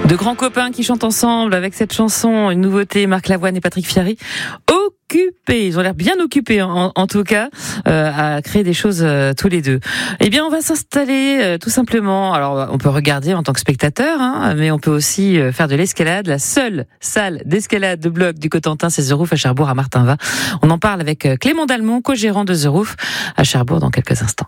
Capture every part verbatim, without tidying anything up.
De grands copains qui chantent ensemble avec cette chanson, une nouveauté, Marc Lavoine et Patrick Fiary. Occupés, ils ont l'air bien occupés en, en tout cas, euh, à créer des choses euh, tous les deux. Eh bien, on va s'installer euh, tout simplement. Alors, on peut regarder en tant que spectateur, hein, mais on peut aussi euh, faire de l'escalade. La seule salle d'escalade de bloc du Cotentin, c'est The Roof à Cherbourg, à Martinvat. On en parle avec euh, Clément Dalmont, co-gérant de The Roof à Cherbourg, dans quelques instants.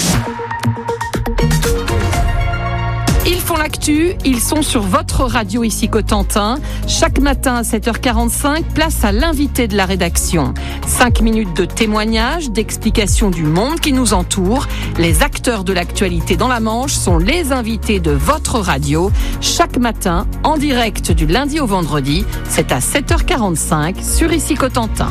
Ils font l'actu, ils sont sur votre radio ici Cotentin. Chaque matin à sept heures quarante-cinq, place à l'invité de la rédaction. Cinq minutes de témoignages, d'explications du monde qui nous entoure. Les acteurs de l'actualité dans la Manche sont les invités de votre radio. Chaque matin, en direct du lundi au vendredi, c'est à sept heures quarante-cinq sur ici Cotentin.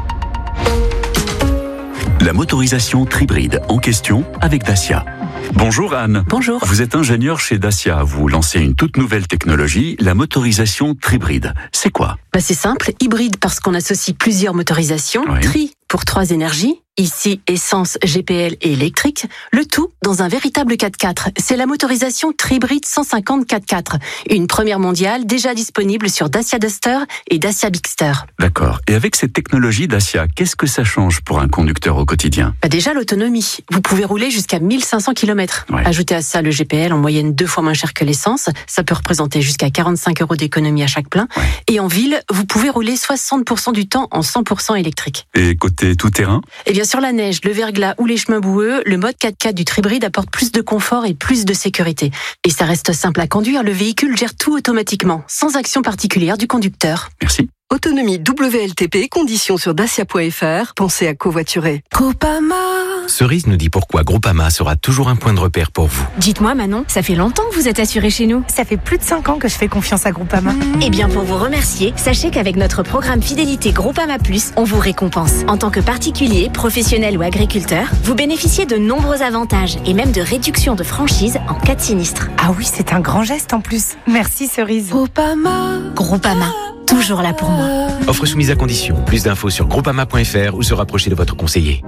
La motorisation Tribride en question avec Dacia. Bonjour Anne. Bonjour. Vous êtes ingénieur chez Dacia. Vous lancez une toute nouvelle technologie, la motorisation Tribride. C'est quoi ? Bah c'est simple, hybride parce qu'on associe plusieurs motorisations, Oui. tri pour trois énergies, ici essence, G P L et électrique, le tout dans un véritable quatre-quatre. C'est la motorisation Tribride cent cinquante quatre-quatre, une première mondiale déjà disponible sur Dacia Duster et Dacia Bigster. D'accord. Et avec cette technologie Dacia, qu'est-ce que ça change pour un conducteur au quotidien ? Bah déjà l'autonomie, vous pouvez rouler jusqu'à mille cinq cents kilomètres. Ouais. Ajoutez à ça le G P L en moyenne deux fois moins cher que l'essence, ça peut représenter jusqu'à quarante-cinq euros d'économie à chaque plein. Ouais. Et en ville, vous pouvez rouler soixante pour cent du temps en cent pour cent électrique. Et côté tout-terrain ? Et bien sur la neige, le verglas ou les chemins boueux, le mode quatre-quatre du Tribride apporte plus de confort et plus de sécurité. Et ça reste simple à conduire, le véhicule gère tout automatiquement, sans action particulière du conducteur. Merci. Autonomie W L T P, conditions sur dacia point f r. Pensez à covoiturer. Groupama. Cerise nous dit pourquoi Groupama sera toujours un point de repère pour vous. Dites-moi Manon, ça fait longtemps que vous êtes assurée chez nous. Ça fait plus de cinq ans que je fais confiance à Groupama. Eh bien pour vous remercier, sachez qu'avec notre programme fidélité Groupama Plus, on vous récompense. En tant que particulier, professionnel ou agriculteur, vous bénéficiez de nombreux avantages et même de réductions de franchise en cas de sinistre. Ah oui, c'est un grand geste en plus. Merci Cerise. Groupama. Groupama. Toujours là pour moi. Offre soumise à condition. Plus d'infos sur groupama point f r ou se rapprocher de votre conseiller.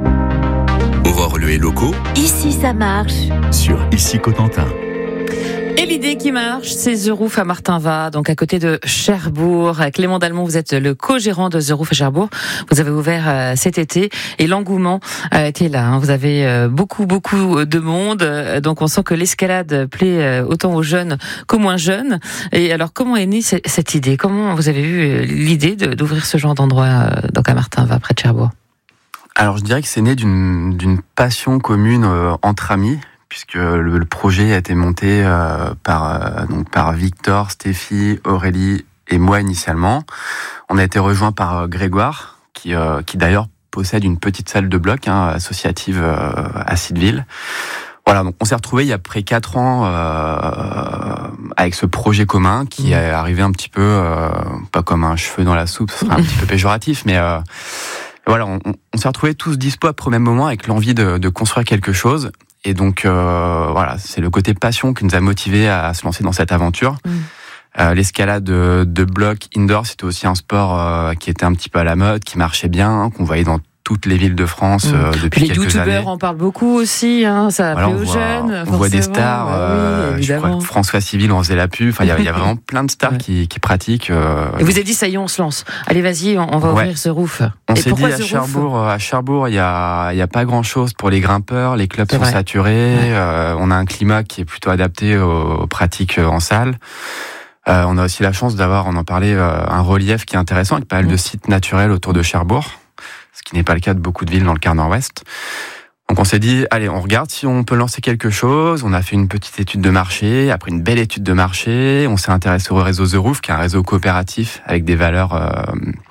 Au revoir le locaux Ici ça marche. sur Ici Cotentin. Et l'idée qui marche, c'est The Roof à Martinvat, donc à côté de Cherbourg. Clément Dalmont, vous êtes le co-gérant de The Roof à Cherbourg. Vous avez ouvert euh, cet été et l'engouement a été là. Hein. Vous avez euh, beaucoup, beaucoup de monde. Donc on sent que l'escalade plaît euh, autant aux jeunes qu'aux moins jeunes. Et alors, comment est née c- cette idée ? Comment vous avez eu l'idée de, d'ouvrir ce genre d'endroit euh, donc à Martinvat, près de Cherbourg ? Alors je dirais que c'est né d'une, d'une passion commune euh, entre amis, puisque le, le projet a été monté euh, par, euh, donc par Victor, Stéphie, Aurélie et moi initialement. On a été rejoint par euh, Grégoire, qui, euh, qui d'ailleurs possède une petite salle de bloc hein, associative euh, à Sitteville. Voilà, donc on s'est retrouvés il y a près quatre ans euh, avec ce projet commun qui mmh. est arrivé un petit peu, euh, pas comme un cheveu dans la soupe, ce serait un petit peu péjoratif, mais... Euh, Voilà, on, on s'est retrouvés tous dispo au même moment avec l'envie de, de construire quelque chose. Et donc, euh, voilà, c'est le côté passion qui nous a motivés à se lancer dans cette aventure. Mmh. Euh, l'escalade de, de bloc indoor, c'était aussi un sport euh, qui était un petit peu à la mode, qui marchait bien, qu'on voyait dans toutes les villes de France euh, mmh. depuis les quelques années. Les youtubeurs en parlent beaucoup aussi, hein, ça voilà, plaît aux voit, jeunes. On voit des stars, euh, oui, je crois que François Civil en faisait la pub, enfin il y, y a vraiment plein de stars ouais. qui, qui pratiquent. Euh, Et vous avez dit, ça y est, on se lance. Allez, vas-y, on, on va ouais. ouvrir ce roof. On Et s'est dit à Cherbourg, à Cherbourg, il y a, il y a pas grand chose pour les grimpeurs, les clubs C'est sont vrai. saturés, ouais. euh, on a un climat qui est plutôt adapté aux, aux pratiques en salle. Euh, on a aussi la chance d'avoir, on en parlait, euh, un relief qui est intéressant avec pas mal mmh. de sites naturels autour de Cherbourg, ce qui n'est pas le cas de beaucoup de villes dans le quart nord-ouest. Donc on s'est dit, allez, on regarde si on peut lancer quelque chose. On a fait une petite étude de marché, après une belle étude de marché, on s'est intéressé au réseau The Roof, qui est un réseau coopératif avec des valeurs euh,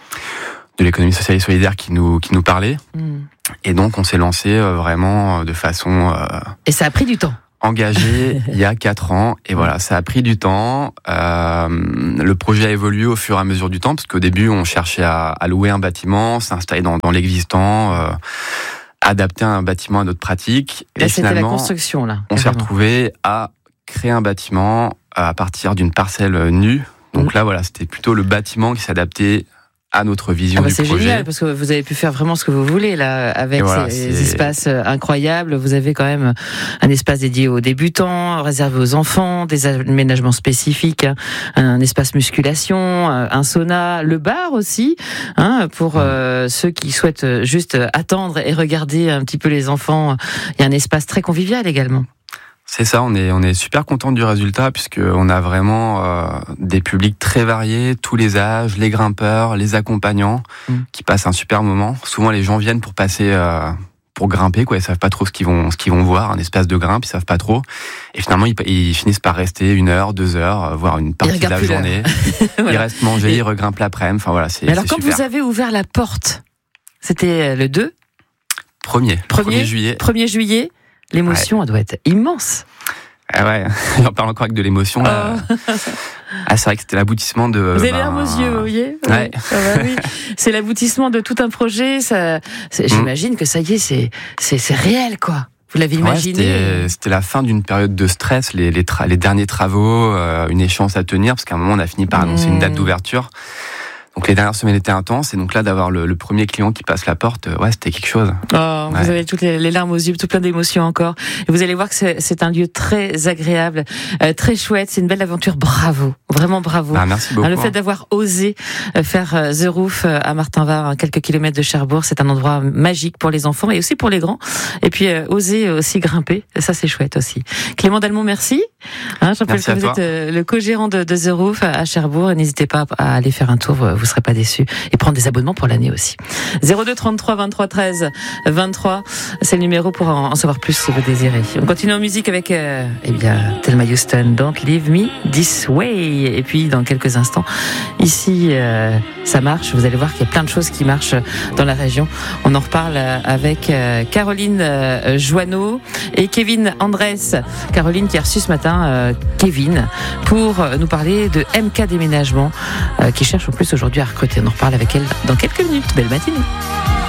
de l'économie sociale et solidaire qui nous qui nous parlaient. Mmh. Et donc on s'est lancé euh, vraiment de façon... Euh, et ça a pris du temps. Engagé il y a quatre ans, et voilà, ça a pris du temps. Euh, le projet a évolué au fur et à mesure du temps, parce qu'au début, on cherchait à, à louer un bâtiment, s'installer dans, dans l'existant, euh, adapter un bâtiment à notre pratique. Là, et c'était finalement, la construction, là. On s'est retrouvé à créer un bâtiment à partir d'une parcelle nue. Donc mmh. là, voilà, c'était plutôt le bâtiment qui s'adaptait à notre vision ah bah du c'est projet. C'est génial parce que vous avez pu faire vraiment ce que vous voulez là avec voilà, ces c'est... espaces incroyables. Vous avez quand même un espace dédié aux débutants, réservé aux enfants, des aménagements spécifiques, un espace musculation, un sauna, le bar aussi, hein, pour euh, ceux qui souhaitent juste attendre et regarder un petit peu les enfants. Il y a un espace très convivial également. C'est ça, on est on est super content du résultat puisque on a vraiment euh, des publics très variés, tous les âges, les grimpeurs, les accompagnants mmh. qui passent un super moment. Souvent les gens viennent pour passer euh, pour grimper quoi, ils savent pas trop ce qu'ils vont ce qu'ils vont voir, un espace de grimpe, ils savent pas trop. Et finalement ils, ils finissent par rester une heure, deux heures, voire une partie de la journée. Voilà. Ils restent manger, Et... ils regrimpent l'après-midi. Enfin voilà, c'est Mais alors c'est quand super. vous avez ouvert la porte, c'était le deux Premier, premier juillet. premier juillet. L'émotion, ouais. Elle doit être immense. Ah ouais, j'en parle encore avec de l'émotion. Là. Oh. Ah, c'est vrai que c'était l'aboutissement de... Vous avez ben... larmes aux yeux, vous voyez ouais. ouais. Ah bah oui. C'est l'aboutissement de tout un projet. Ça, c'est, j'imagine mmh. que ça y est, c'est, c'est, c'est réel, quoi. Vous l'avez imaginé. Ouais, c'était, c'était la fin d'une période de stress, les, les, tra- les derniers travaux, euh, une échéance à tenir, parce qu'à un moment, on a fini par annoncer mmh. une date d'ouverture. Donc les dernières semaines étaient intenses et donc là d'avoir le, le premier client qui passe la porte, ouais c'était quelque chose. Oh, ouais. Vous avez toutes les, les larmes aux yeux, tout plein d'émotions encore. Et vous allez voir que c'est, c'est un lieu très agréable, euh, très chouette. C'est une belle aventure. Bravo, vraiment bravo. Ah, merci beaucoup. Le fait d'avoir osé faire euh, The Roof à Martin-Var, à quelques kilomètres de Cherbourg, c'est un endroit magique pour les enfants et aussi pour les grands. Et puis euh, oser aussi grimper, ça c'est chouette aussi. Clément Dalmont, merci. Hein, je rappelle que vous êtes euh, le co-gérant de, de The Roof à Cherbourg. Et n'hésitez pas à aller faire un tour. Vous serez pas déçus. Et prendre des abonnements pour l'année aussi. zéro deux trente-trois vingt-trois treize vingt-trois, c'est le numéro pour en savoir plus si vous désirez. On continue en musique avec, euh, eh bien, Thelma Houston, Don't Leave Me This Way. Et puis, dans quelques instants, ici, euh, ça marche. Vous allez voir qu'il y a plein de choses qui marchent dans la région. On en reparle avec euh, Caroline euh, Joanneau et Kevin Andrés. Caroline qui a reçu ce matin euh, Kevin pour nous parler de M K Déménagement, euh, qui cherche en plus aujourd'hui à recruter. On en reparle avec elle dans quelques minutes. Belle matinée.